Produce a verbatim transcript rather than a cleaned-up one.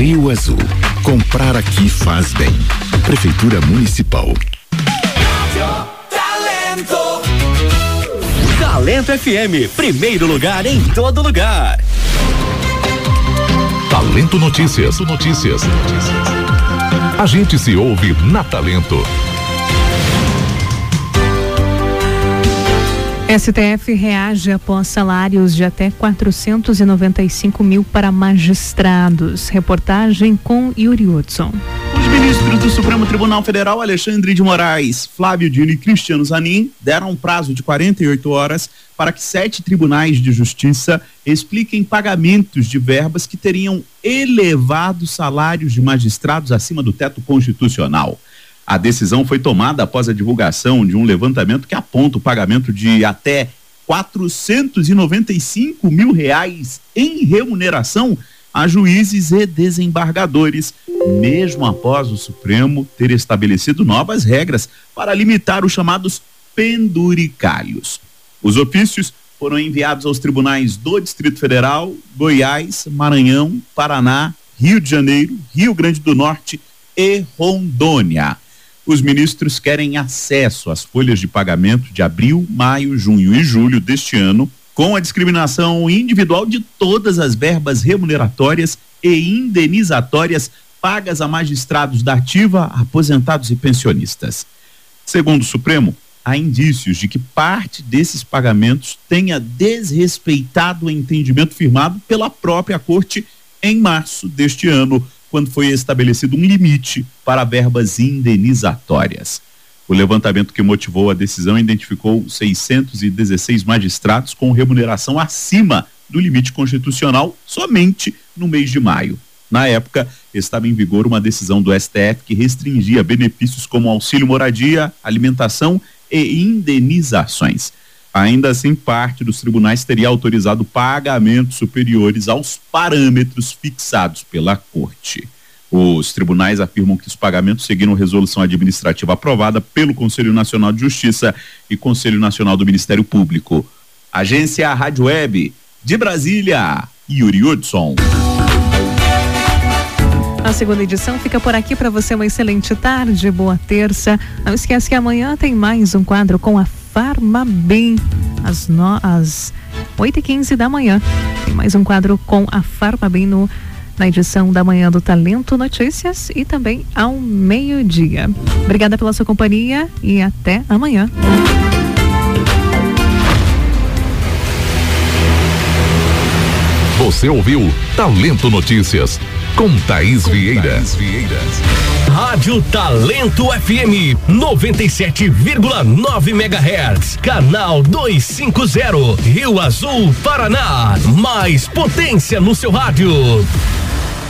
Rio Azul. Comprar aqui faz bem. Prefeitura Municipal. Talento F M, primeiro lugar em todo lugar. Talento Notícias. Notícias. A gente se ouve na Talento. S T F reage após salários de até quatrocentos e noventa e cinco mil para magistrados. Reportagem com Yuri Hudson. Os ministros do Supremo Tribunal Federal, Alexandre de Moraes, Flávio Dino e Cristiano Zanin, deram um prazo de quarenta e oito horas para que sete tribunais de justiça expliquem pagamentos de verbas que teriam elevado salários de magistrados acima do teto constitucional. A decisão foi tomada após a divulgação de um levantamento que aponta o pagamento de até quatrocentos e noventa e cinco mil reais em remuneração a juízes e desembargadores, mesmo após o Supremo ter estabelecido novas regras para limitar os chamados penduricalhos. Os ofícios foram enviados aos tribunais do Distrito Federal, Goiás, Maranhão, Paraná, Rio de Janeiro, Rio Grande do Norte e Rondônia. Os ministros querem acesso às folhas de pagamento de abril, maio, junho e julho deste ano, com a discriminação individual de todas as verbas remuneratórias e indenizatórias pagas a magistrados da ativa, aposentados e pensionistas. Segundo o Supremo, há indícios de que parte desses pagamentos tenha desrespeitado o entendimento firmado pela própria Corte em março deste ano, quando foi estabelecido um limite para verbas indenizatórias. O levantamento que motivou a decisão identificou seiscentos e dezesseis magistrados com remuneração acima do limite constitucional somente no mês de maio. Na época, estava em vigor uma decisão do S T F que restringia benefícios como auxílio moradia, alimentação e indenizações. Ainda assim, parte dos tribunais teria autorizado pagamentos superiores aos parâmetros fixados pela Corte. Os tribunais afirmam que os pagamentos seguiram resolução administrativa aprovada pelo Conselho Nacional de Justiça e Conselho Nacional do Ministério Público. Agência Rádio Web de Brasília, Yuri Hudson. A segunda edição fica por aqui. Para você uma excelente tarde, boa terça. Não esquece que amanhã tem mais um quadro com a Farmabem, às, no... às oito e quinze da manhã. Tem mais um quadro com a Farmabem no... na edição da manhã do Talento Notícias e também ao meio-dia. Obrigada pela sua companhia e até amanhã. Você ouviu Talento Notícias com Thaís Vieira. Thaís Vieira. Rádio Talento F M noventa e sete vírgula nove megahertz, canal duzentos e cinquenta, Rio Azul, Paraná. Mais potência no seu rádio.